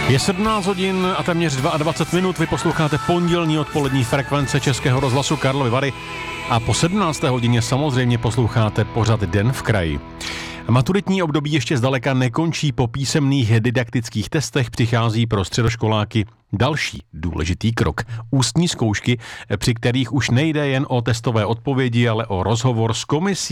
Je 17 hodin a téměř 22 minut. Vy posloucháte pondělní odpolední frekvence Českého rozhlasu Karlovy Vary a po 17. hodině samozřejmě posloucháte pořad Den v kraji. Maturitní období ještě zdaleka nekončí. Po písemných didaktických testech přichází pro středoškoláky další důležitý krok. Ústní zkoušky, při kterých už nejde jen o testové odpovědi, ale o rozhovor s komisí